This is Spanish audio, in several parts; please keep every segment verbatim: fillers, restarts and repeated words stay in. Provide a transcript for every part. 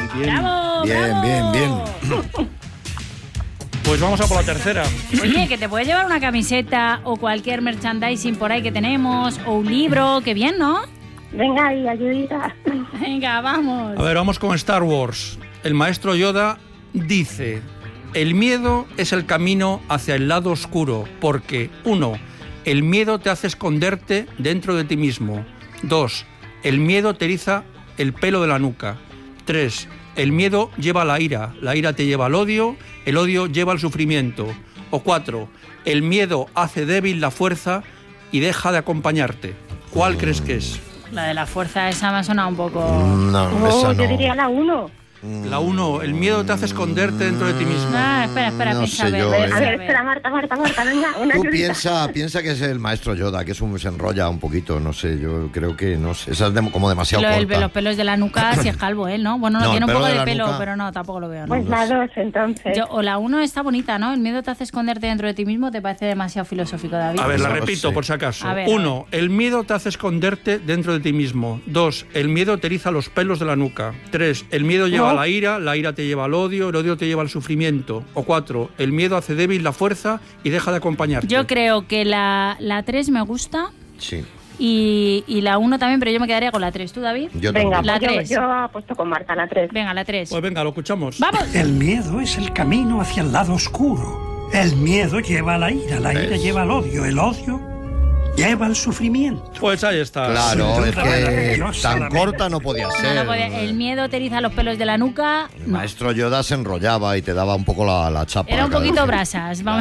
bien. ¡Bravo! Bien, bravo! bien, bien. Pues vamos a por la tercera. Oye, que te puedes llevar una camiseta o cualquier merchandising por ahí que tenemos, o un libro, qué bien, ¿no? Venga ahí, ayudita. Venga, vamos. A ver, vamos con Star Wars. El maestro Yoda dice: el miedo es el camino hacia el lado oscuro, porque, uno, el miedo te hace esconderte dentro de ti mismo. Dos, el miedo te eriza el pelo de la nuca. Tres, el miedo lleva a la ira, la ira te lleva al odio, el odio lleva al sufrimiento. O cuatro, el miedo hace débil la fuerza y deja de acompañarte. ¿Cuál mm. crees que es? La de la fuerza esa me ha sonado un poco... No, Oh, esa no. yo diría la uno. La uno, el miedo te hace esconderte dentro de ti mismo. Ah, espera, espera, No piensa, sé a ver, yo, piensa, ¿eh? A ver, a ver. espera, Marta, Marta, Marta, venga, una Tú ayudita. piensa, piensa que es el maestro Yoda, que es un, se enrolla un poquito, no sé, yo creo que, no sé, esa es de- como demasiado Lo del- corta. los pelos de la nuca, si es calvo él, ¿no? Bueno, no, No, tiene el un pelo poco de de, la pelo, nuca- pero no, tampoco lo veo, ¿no? Pues la dos, entonces. Yo, o la uno está bonita, ¿no? El miedo te hace esconderte dentro de ti mismo, ¿te parece demasiado filosófico, David? A ver, la No lo repito sé. por si acaso. A ver, Uno, el miedo te hace esconderte dentro de ti mismo. Dos, el miedo te eriza los pelos de la nuca. Tres, el miedo lleva No. a la ira, la ira te lleva al odio, el odio te lleva al sufrimiento. O cuatro, el miedo hace débil la fuerza y deja de acompañarte. Yo creo que la, la tres me gusta Sí, y, y la uno también, pero yo me quedaría con la tres. ¿Tú, David? yo Venga, también. La pues yo, tres. yo apuesto con Marta, la tres. Venga, la tres. Pues venga, lo escuchamos. ¡Vamos! El miedo es el camino hacia el lado oscuro. El miedo lleva a la ira, la ira ¿Ves? lleva al odio, el odio lleva al sufrimiento. Pues ahí está. Claro, Sí, es otra vez, que no tan solamente. corta no podía No, ser. no podía- el miedo te eriza los pelos de la nuca. El maestro Yoda se enrollaba y te daba un poco la, la chapa. Era un cada poquito vez. brasas, vamos.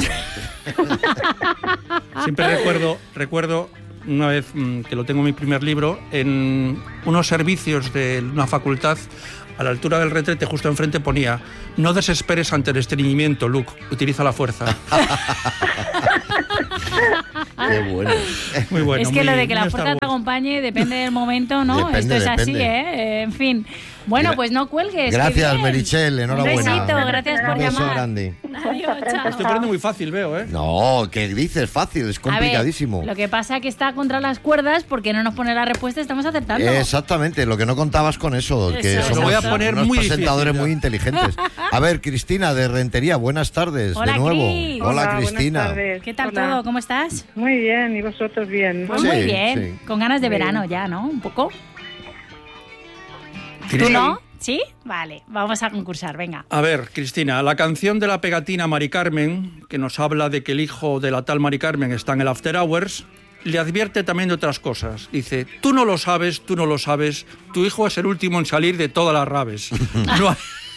Siempre recuerdo, recuerdo una vez mm, que lo tengo en mi primer libro, en unos servicios de una facultad, a la altura del retrete, justo enfrente ponía: no desesperes ante el estreñimiento, Luke, utiliza la fuerza. Qué bueno. Muy bueno. es que muy- lo de que muy la Star fuerza te Wars. acompañe depende del momento, ¿no? Depende, Esto es así, depende. ¿eh? En fin. Bueno, Gra- pues no cuelgues. qué Gracias, bien. Merichel, enhorabuena. Un besito, gracias por Un beso llamar. grande. Adiós, chao. Estoy poniendo muy fácil, veo, ¿eh? No, ¿qué dices? Fácil, es A ver, complicadísimo. lo que pasa es que está contra las cuerdas porque no nos pone la respuesta, estamos acertando. Exactamente, lo que no contabas con eso, que Eso, somos lo voy a poner unos muy presentadores difícil, muy ya. inteligentes. A ver, Cristina de Rentería, buenas tardes, Hola, de nuevo. Cris. Hola, Hola, Cristina. buenas tardes. ¿Qué tal Hola. todo? ¿Cómo estás? Muy bien, ¿y vosotros bien? Pues Sí, muy bien, sí. con ganas de Muy verano bien. ya, ¿no? Un poco. ¿Tú Cris- no? ¿Sí? Vale, vamos a concursar, venga. A ver, Cristina, la canción de la pegatina Mari Carmen, que nos habla de que el hijo de la tal Mari Carmen está en el After Hours, le advierte también de otras cosas. Dice: tú no lo sabes, tú no lo sabes, tu hijo es el último en salir de todas las raves. No hay...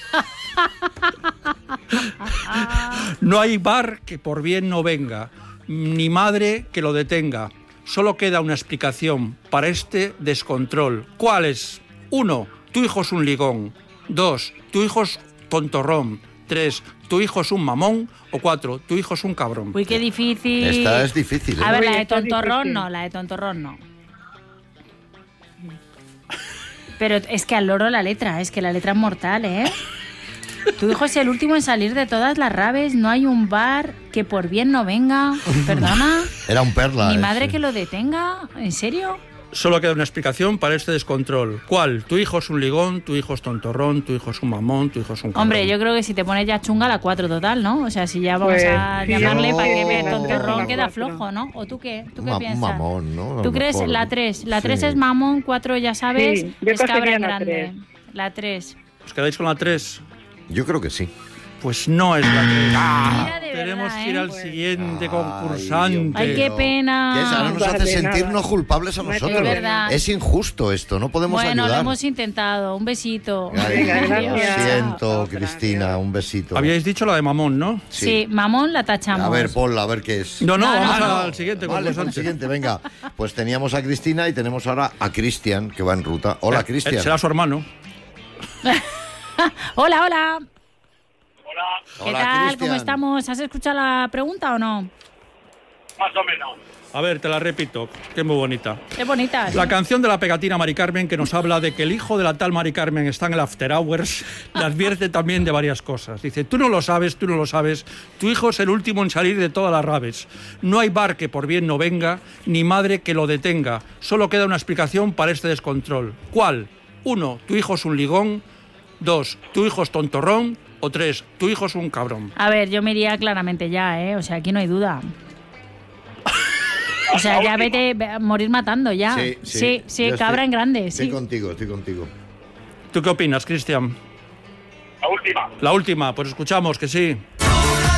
no hay bar que por bien no venga, ni madre que lo detenga. Solo queda una explicación para este descontrol. ¿Cuál es? Uno, tu hijo es un ligón. Dos, tu hijo es tontorrón. Tres, tu hijo es un mamón. O cuatro, tu hijo es un cabrón. Uy, qué difícil. Esta es difícil, ¿eh? A ver, Uy, la de está tontorrón difícil. no, la de tontorrón no. Pero es que al loro la letra, es que la letra es mortal, ¿eh? Tu hijo es el último en salir de todas las raves, no hay un bar que por bien no venga. ¿Perdona? Era un perla. ¿Mi eh, madre sí. que lo detenga? ¿En serio? Solo queda una explicación para este descontrol. ¿Cuál? Tu hijo es un ligón, tu hijo es tontorrón, tu hijo es un mamón, tu hijo es un cabrón. Hombre, yo creo que si te pones ya chunga, la cuatro total, ¿no? O sea, si ya vamos Pues, a sí, llamarle yo- para que vea yo- tontorrón, la queda cuatro. flojo, ¿no? ¿O tú qué? ¿Tú Un qué ma- un piensas? mamón, ¿no? A lo ¿Tú crees mejor. la tres? La Sí. tres es mamón, cuatro ya sabes, Sí, yo es cabra cogería en la grande. tres. La tres. ¿Os quedáis con la tres? Yo creo que sí. Pues no es la tres. Mira, de Tenemos verdad, que ir ¿eh? al siguiente Ay, concursante. Ay, qué Pero- pena. ¿Qué es? Ahora nos Vale, hace sentirnos nada. culpables a No hay nosotros. problema. Es verdad. Es injusto esto, no podemos Bueno, ayudar. lo hemos intentado. Un besito. Ay, Venga, lo gracias. siento, Otra, Cristina, adiós. un besito. Habíais dicho la de mamón, ¿no? Sí. mamón la tachamos. A ver, ponla, a ver qué es. No, no, No, no, vamos no. al siguiente Vale, concursante. al siguiente, venga. Pues teníamos a Cristina y tenemos ahora a Cristian, que va en ruta. Hola, Eh, Cristian. Será su hermano. Hola, hola. ¿Qué Hola, tal? Cristian. ¿Cómo estamos? ¿Has escuchado la pregunta o no? Más o menos. A ver, te la repito, que es muy bonita. Qué bonita. La canción de la pegatina Mari Carmen, que nos habla de que el hijo de la tal Mari Carmen está en el After Hours, le advierte también de varias cosas. Dice: tú no lo sabes, tú no lo sabes, tu hijo es el último en salir de todas las raves. No hay bar que por bien no venga, ni madre que lo detenga. Solo queda una explicación para este descontrol. ¿Cuál? Uno, tu hijo es un ligón. Dos, tu hijo es tontorrón. O tres, tu hijo es un cabrón. A ver, yo me iría claramente ya, ¿eh? O sea, aquí no hay duda. O sea, ya vete a morir matando ya. Sí, sí, sí, sí, yo cabra estoy- en grande, Estoy sí. contigo, estoy contigo. ¿Tú qué opinas, Cristian? La última. La última, pues escuchamos que sí.